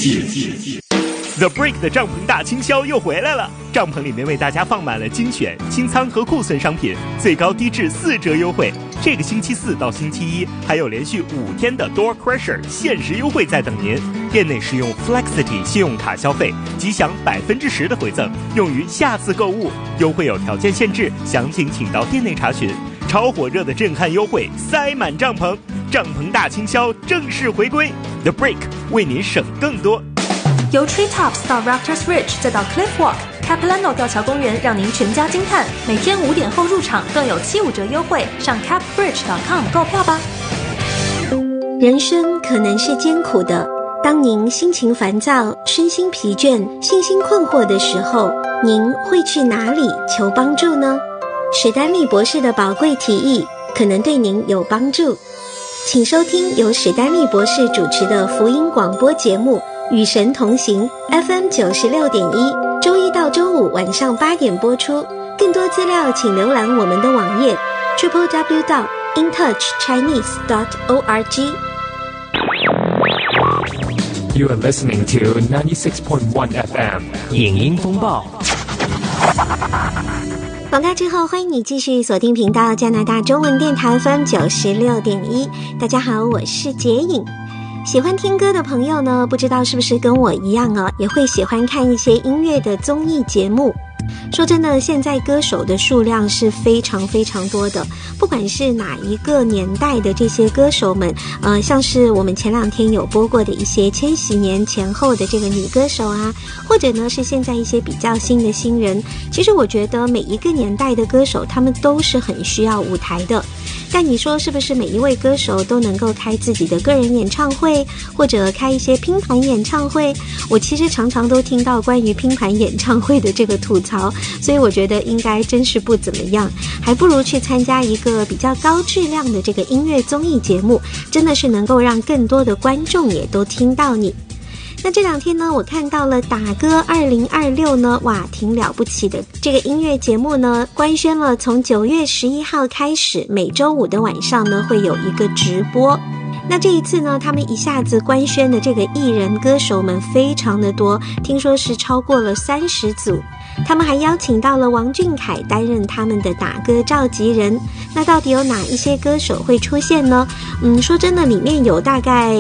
The Break 的帐篷大清销又回来了，帐篷里面为大家放满了精选清仓和库存商品，最高低至4折优惠。这个星期4到星期1还有连续5天的 Door Crusher 限时优惠在等您。店内使用 Flexity 信用卡消费，即享10%的回赠，用于下次购物。优惠有条件限制，详情请到店内查询。超火热的震撼优惠，塞满帐篷，帐篷大清销正式回归。The Break 为您省更多。 由 Treetops 到 Raptors Ridge 再到 Cliff Walk、Capilano 吊桥公园，让您全家惊叹。每天5点后入场更有75折优惠，上 capbridge.com 购票吧。 人生可能是艰苦的，当您心情烦躁、身心疲倦、信心困惑的时候，您会去哪里求帮助呢？史丹利博士的宝贵提议可能对您有帮助，请收听由史丹利博士主持的福音广播节目与神同行 FM 96.1，周一到周五晚上8点播出。更多资料请浏览我们的网页 www.intouchchinese.org。 You are listening to 96.1 FM 影音风暴。 广告之后，欢迎你继续锁定频道加拿大中文电台 FM 96.1。大家好，我是洁颖。喜欢听歌的朋友呢，不知道是不是跟我一样哦，也会喜欢看一些音乐的综艺节目。说真的，现在歌手的数量是非常非常多的，不管是哪一个年代的这些歌手们，像是我们前2天有播过的一些千禧年前后的这个女歌手啊，或者呢是现在一些比较新的新人。其实我觉得每一个年代的歌手，他们都是很需要舞台的。但你说是不是每一位歌手都能够开自己的个人演唱会，或者开一些拼盘演唱会？我其实常常都听到关于拼盘演唱会的这个吐槽，所以我觉得应该真是不怎么样，还不如去参加一个比较高质量的这个音乐综艺节目，真的是能够让更多的观众也都听到你。那这2天呢，我看到了打歌2026呢，哇，挺了不起的。这个音乐节目呢，官宣了从9月11号开始，每周5的晚上呢会有一个直播。那这一次呢，他们一下子官宣的这个艺人歌手们非常的多，听说是超过了30组。他们还邀请到了王俊凯担任他们的打歌召集人。那到底有哪一些歌手会出现呢？说真的，里面有大概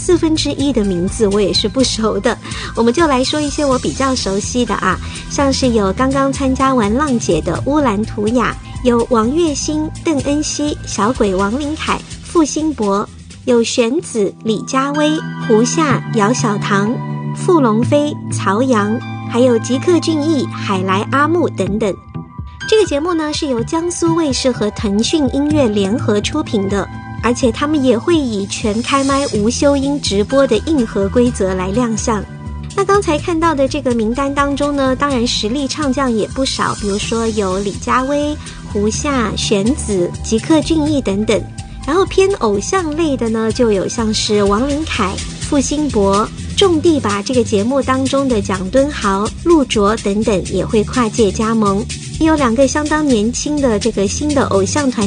1/4的名字我也是不熟的。我们就来说一些我比较熟悉的啊，像是有刚刚参加完浪姐的乌兰图雅，有王栎鑫、邓恩熙、小鬼王林凯、傅辛博，有玄子、李佳薇、胡夏、姚小棠、傅龙飞、曹阳，还有吉克隽逸、海来阿木等等。这个节目呢是由江苏卫视和腾讯音乐联合出品的，而且他们也会以全开麦无修音直播的硬核规则来亮相。那刚才看到的这个名单当中呢，当然实力唱将也不少，比如说有李佳薇、胡夏、玄子、吉克隽逸等等。然后偏偶像类的呢，就有像是王林凯、傅辛博，重地把这个节目当中的蒋敦豪、陆卓等等也会跨界加盟。也有2个相当年轻的这个新的偶像团